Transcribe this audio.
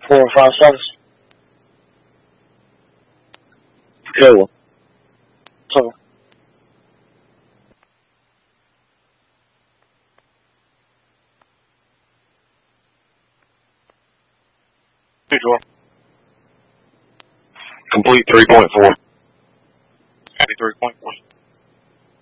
4 or 5 cents. Okay, well. So. Complete 3.4. Happy 3.4.